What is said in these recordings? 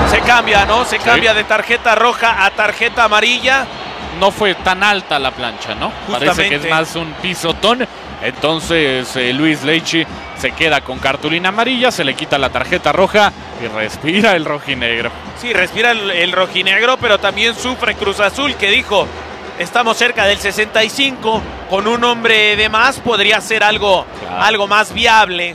Se cambia, ¿no? Se cambia de tarjeta roja a tarjeta amarilla. No fue tan alta la plancha, ¿no? Justamente. Parece que es más un pisotón. Entonces Luis Leite se queda con cartulina amarilla, se le quita la tarjeta roja y respira el rojinegro. Sí, respira el rojinegro, pero también sufre Cruz Azul, que dijo, estamos cerca del 65, con un hombre de más podría ser algo más viable.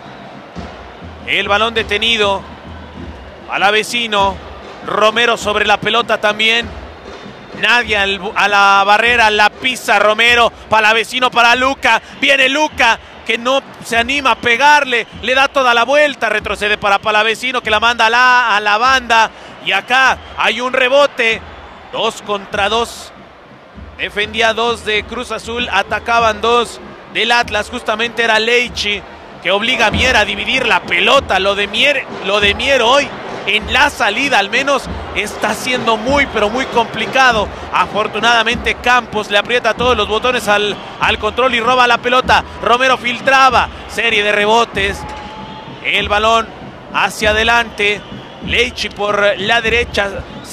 El balón detenido, Palavecino, Romero sobre la pelota también. Nadie a la barrera, la pisa Romero, Palavecino para Luca, viene Luca, que no se anima a pegarle, le da toda la vuelta, retrocede para Palavecino, que la manda a la banda, y acá hay un rebote, 2 contra 2, defendía 2 de Cruz Azul, atacaban 2 del Atlas, justamente era Leite, que obliga a Mier a dividir la pelota. Lo de Mier hoy en la salida al menos está siendo muy pero muy complicado. Afortunadamente Campos le aprieta todos los botones al control y roba la pelota. Romero filtraba, serie de rebotes, el balón hacia adelante, Leite por la derecha,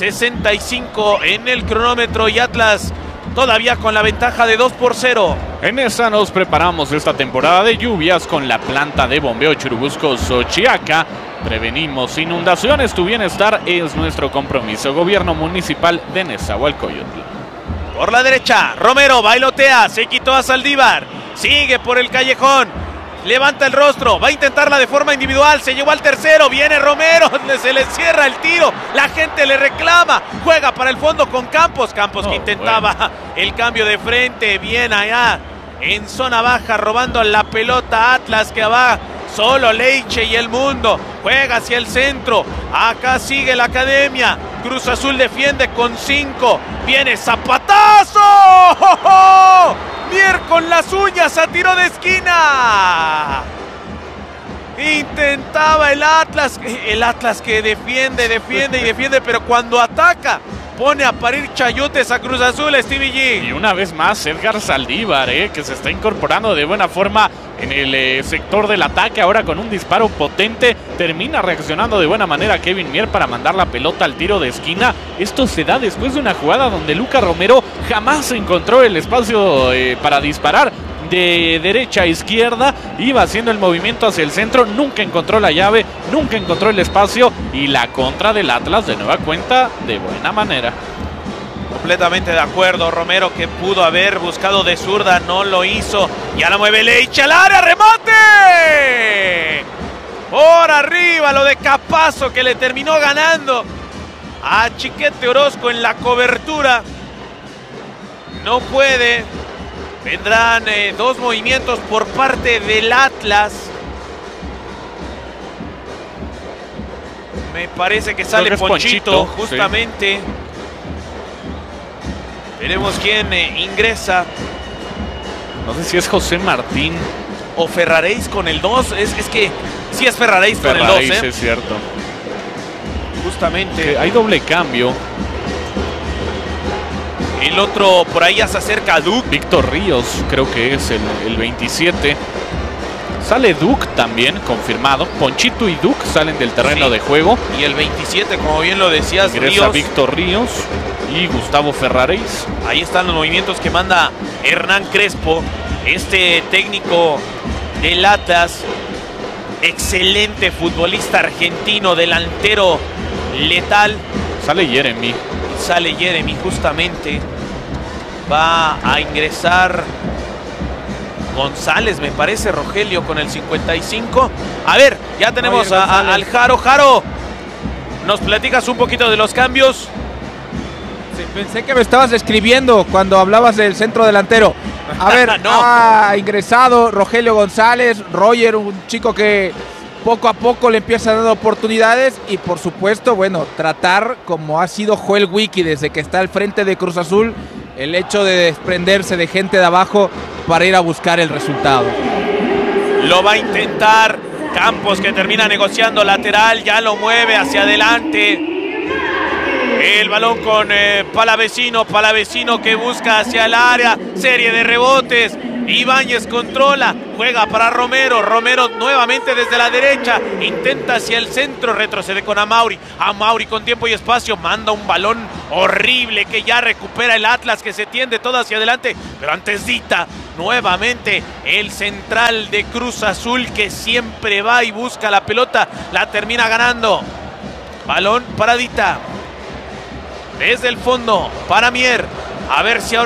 65 en el cronómetro y Atlas todavía con la ventaja de 2-0. En esa nos preparamos esta temporada de lluvias con la planta de bombeo Churubusco Xochiaca. Prevenimos inundaciones, tu bienestar es nuestro compromiso. Gobierno Municipal de Nezahualcóyotl. Por la derecha, Romero bailotea, se quitó a Saldívar, sigue por el callejón, levanta el rostro, va a intentarla de forma individual, se llevó al tercero, viene Romero, se le cierra el tiro, la gente le reclama, juega para el fondo con Campos, que intentaba el cambio de frente, bien allá en zona baja, robando la pelota Atlas, que va solo Leite y el mundo, juega hacia el centro, acá sigue la academia, Cruz Azul defiende con 5, viene zapatazo, ¡oh, oh! Mier con las uñas a tiro de esquina, intentaba el Atlas que defiende, pero cuando ataca pone a parir chayotes a Cruz Azul, Stevie G. Y una vez más Edgar Saldívar, que se está incorporando de buena forma en el sector del ataque, ahora con un disparo potente, termina reaccionando de buena manera Kevin Mier para mandar la pelota al tiro de esquina. Esto se da después de una jugada donde Luca Romero jamás encontró el espacio para disparar. De derecha a izquierda, iba haciendo el movimiento hacia el centro, nunca encontró la llave, nunca encontró el espacio, y la contra del Atlas de nueva cuenta de buena manera. Completamente de acuerdo, Romero, que pudo haber buscado de zurda, no lo hizo, y ahora mueve Leite al área, ¡remate! Por arriba lo de Capazo, que le terminó ganando a Chiquete Orozco en la cobertura, no puede. Vendrán 2 movimientos por parte del Atlas. Me parece que sale Ponchito, justamente. Sí. Veremos quién ingresa. No sé si es José Martín o Ferraréis con el 2. Es que sí es Ferraréis con el 2. Es cierto. Justamente. Que hay doble cambio. El otro por ahí ya se acerca a Duke. Víctor Ríos, creo que es el 27. Sale Duke también, confirmado. Ponchito y Duke salen del terreno de juego. Y el 27, como bien lo decías, ingresa Víctor Ríos y Gustavo Ferraréis. Ahí están los movimientos que manda Hernán Crespo, este técnico del Atlas. Excelente futbolista argentino, delantero letal. Sale Jeremy. Sale Jeremy, justamente. Va a ingresar González, me parece, Rogelio, con el 55. A ver, ya tenemos al Jaro. Jaro, ¿nos platicas un poquito de los cambios? Sí, pensé que me estabas escribiendo cuando hablabas del centro delantero. A ver, no. Ha ingresado Rogelio González, Roger, un chico que poco a poco le empieza dando oportunidades, y por supuesto, bueno, tratar, como ha sido Joel Wiki desde que está al frente de Cruz Azul, el hecho de desprenderse de gente de abajo para ir a buscar el resultado. Lo va a intentar Campos, que termina negociando lateral, ya lo mueve hacia adelante. El balón con Palavecino que busca hacia el área, serie de rebotes. Ibáñez controla, juega para Romero nuevamente desde la derecha, intenta hacia el centro, retrocede con Amauri con tiempo y espacio, manda un balón horrible que ya recupera el Atlas, que se tiende todo hacia adelante, pero antes Dita, nuevamente el central de Cruz Azul, que siempre va y busca la pelota, la termina ganando. Balón para Dita, desde el fondo para Mier, a ver si ahora